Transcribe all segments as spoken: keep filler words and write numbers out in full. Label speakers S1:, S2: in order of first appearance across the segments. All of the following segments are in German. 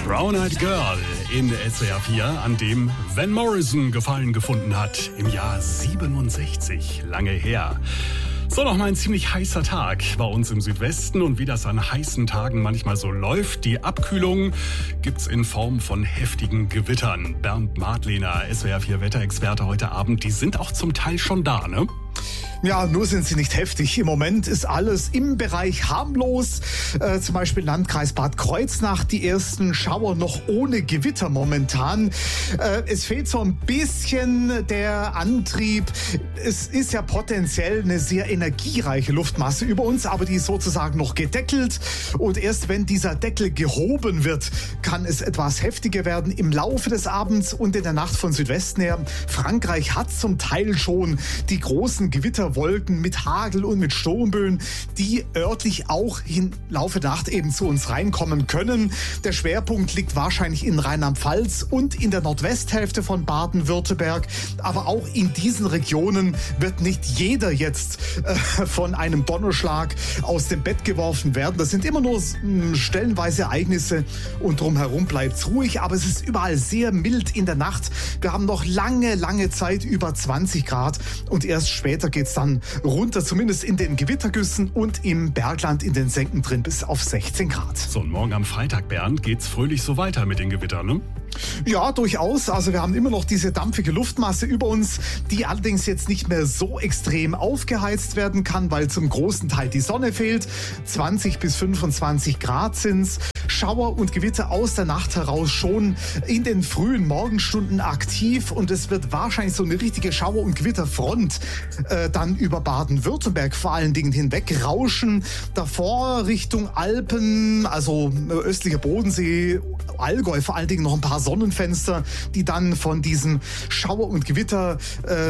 S1: Brown Eyed Girl in S W R vier, an dem Van Morrison Gefallen gefunden hat, im Jahr siebenundsechzig, lange her. So, noch mal ein ziemlich heißer Tag bei uns im Südwesten, und wie das an heißen Tagen manchmal so läuft, die Abkühlung gibt's in Form von heftigen Gewittern. Bernd Madlener, S W R vier Wetterexperte heute Abend, die sind auch zum Teil schon da, ne?
S2: Ja, nur sind sie nicht heftig. Im Moment ist alles im Bereich harmlos. Äh, zum Beispiel Landkreis Bad Kreuznach, die ersten Schauer noch ohne Gewitter momentan. Äh, es fehlt so ein bisschen der Antrieb. Es ist ja potenziell eine sehr energiereiche Luftmasse über uns, aber die ist sozusagen noch gedeckelt. Und erst wenn dieser Deckel gehoben wird, kann es etwas heftiger werden im Laufe des Abends und in der Nacht von Südwesten her. Frankreich hat zum Teil schon die großen Gewitter Wolken mit Hagel und mit Sturmböen, die örtlich auch im Laufe der Nacht eben zu uns reinkommen können. Der Schwerpunkt liegt wahrscheinlich in Rheinland-Pfalz und in der Nordwesthälfte von Baden-Württemberg. Aber auch in diesen Regionen wird nicht jeder jetzt äh, von einem Donnerschlag aus dem Bett geworfen werden. Das sind immer nur mh, stellenweise Ereignisse und drumherum bleibt es ruhig. Aber es ist überall sehr mild in der Nacht. Wir haben noch lange, lange Zeit über zwanzig Grad und erst später geht es dann runter, zumindest in den Gewittergüssen, und im Bergland in den Senken drin bis auf sechzehn Grad.
S1: So, und morgen am Freitag, Bernd, geht's fröhlich so weiter mit den Gewittern, ne?
S2: Ja, durchaus. Also wir haben immer noch diese dampfige Luftmasse über uns, die allerdings jetzt nicht mehr so extrem aufgeheizt werden kann, weil zum großen Teil die Sonne fehlt. zwanzig bis fünfundzwanzig Grad sind's. Schauer und Gewitter aus der Nacht heraus schon in den frühen Morgenstunden aktiv, und es wird wahrscheinlich so eine richtige Schauer- und Gewitterfront äh, dann über Baden-Württemberg vor allen Dingen hinweg rauschen. Davor Richtung Alpen, also östlicher Bodensee, Allgäu vor allen Dingen noch ein paar Sonnenfenster, die dann von diesem Schauer- und Gewitterbrei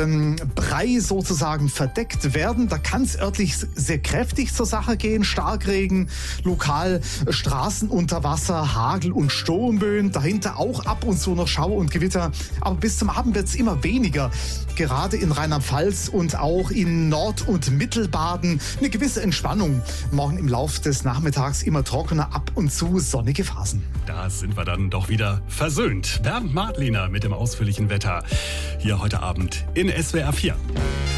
S2: ähm, sozusagen verdeckt werden. Da kann es örtlich sehr kräftig zur Sache gehen. Starkregen, lokal Straßen unter Wasser, Hagel und Sturmböen. Dahinter auch ab und zu noch Schauer und Gewitter. Aber bis zum Abend wird es immer weniger. Gerade in Rheinland-Pfalz und auch in Nord- und Mittelbaden eine gewisse Entspannung. Morgen im Laufe des Nachmittags immer trockener, ab und zu sonnige Phasen.
S1: Da sind wir dann doch wieder versöhnt. Bernd Madlener mit dem ausführlichen Wetter hier heute Abend in S W R vier.